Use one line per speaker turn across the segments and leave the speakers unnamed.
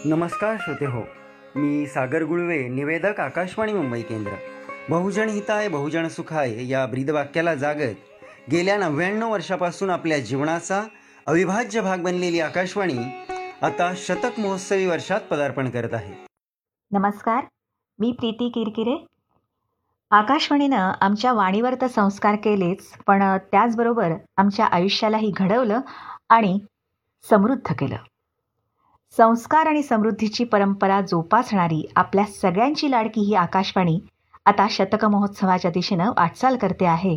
नमस्कार श्रोते हो, मी सागर गुळवे, निवेदक, आकाशवाणी मुंबई केंद्र. बहुजन हिताय बहुजन सुखाय या ब्रीदवाक्याला जागत गेल्या 99 वर्षापासून आपल्या जीवनाचा अविभाज्य भाग बनलेली आकाशवाणी आता शतक महोत्सवी वर्षात पदार्पण करत आहे.
नमस्कार, मी प्रीती किरकिरे. आकाशवाणीनं आमच्या वाणीवर तर संस्कार केलेच, पण त्याचबरोबर आमच्या आयुष्यालाही घडवलं आणि समृद्ध केलं. संस्कार आणि समृद्धीची परंपरा जोपासणारी आपल्या सगळ्यांची लाडकी ही आकाशवाणी आता शतक महोत्सवाच्या दिशेनं वाटचाल करते आहे.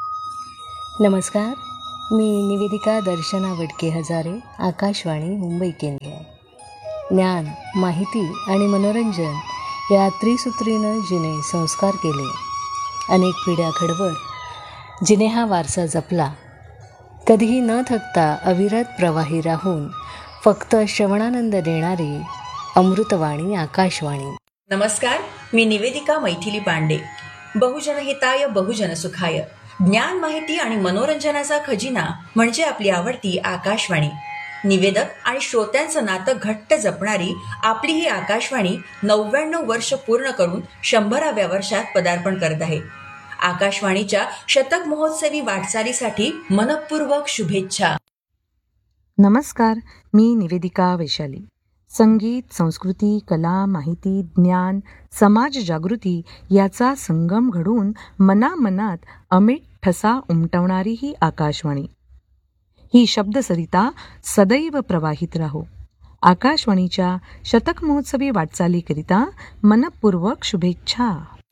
नमस्कार, मी निवेदिका दर्शना वडके हजारे, आकाशवाणी मुंबई केंद्र. ज्ञान, माहिती आणि मनोरंजन या त्रिसूत्रीनं जिने संस्कार केले, अनेक पिढ्या घडवत जिने हा वारसा जपला, कधीही न थकता अविरत प्रवाही राहून फक्त श्रवणानंद देणारी अमृतवाणी आकाशवाणी.
नमस्कार, मी निवेदिका मैथिली पांडे. बहुजन हिताय बहुजन सुखाय, ज्ञान, माहिती आणि मनोरंजनाचा खजिना म्हणजे आपली आवडती आकाशवाणी. निवेदक आणि श्रोत्यांचं नातं घट्ट जपणारी आपली ही आकाशवाणी 99 वर्ष पूर्ण करून 100व्या वर्षात पदार्पण करत आहे. आकाशवाणीच्या शतक महोत्सवी वाटचालीसाठी मनपूर्वक शुभेच्छा.
नमस्कार, मी निवेदिका वैशाली. संगीत, संस्कृती, कला, माहिती, ज्ञान, समाज जागृती याचा संगम घडवून मनामनात अमिट ठसा उमटवणारी ही आकाशवाणी. ही शब्दसरिता सदैव प्रवाहित राहो. आकाशवाणीच्या शतक महोत्सवी वाटचालीकरिता मनपूर्वक शुभेच्छा.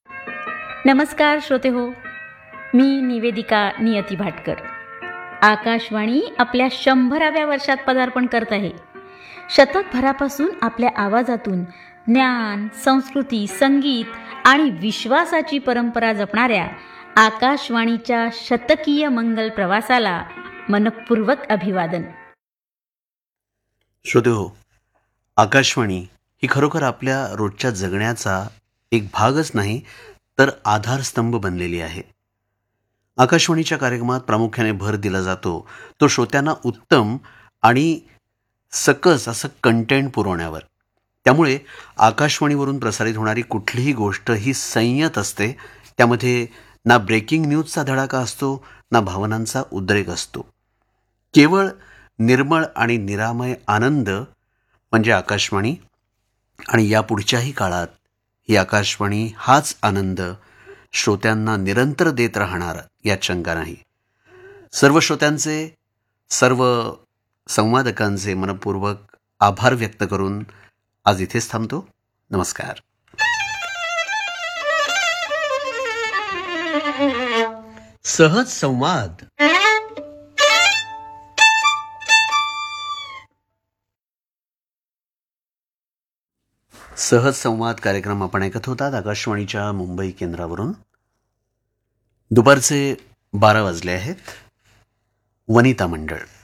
नमस्कार श्रोते हो, मी निवेदिका नियती भाटकर. आकाशवाणी आपल्या 100व्या वर्षात पदार्पण करत आहे. शतकभरापासून आपल्या आवाजातून ज्ञान, संस्कृती, संगीत आणि विश्वासाची परंपरा जपणाऱ्या आकाशवाणीच्या शतकीय मंगल प्रवासाला मनपूर्वक अभिवादन.
श्रोते हो, आकाशवाणी ही खरोखर आपल्या रोजच्या जगण्याचा एक भागच नाही तर आधारस्तंभ बनलेली आहे. आकाशवाणीच्या कार्यक्रमात प्रामुख्याने भर दिला जातो तो श्रोत्यांना उत्तम आणि सकस असं कंटेंट पुरवण्यावर. त्यामुळे आकाशवाणीवरून प्रसारित होणारी कुठलीही गोष्ट ही संयत असते. त्यामध्ये ना ब्रेकिंग न्यूजचा धडाका असतो, ना भावनांचा उद्रेक असतो. केवळ निर्मळ आणि निरामय आनंद म्हणजे आकाशवाणी. आणि यापुढच्याही काळात ही आकाशवाणी हाच आनंद श्रोत्यांना निरंतर देत राहणार यात शंका नाही. सर्व श्रोत्यांचे, सर्व संवादकांचे मनपूर्वक आभार व्यक्त करून आज इथेच थांबतो. नमस्कार. सहज संवाद. सहज संवाद कार्यक्रम आपण ऐकत होतात आकाशवाणीच्या मुंबई केंद्रावरून. दुपारचे 12 वाजले आहेत. वनिता मंडळ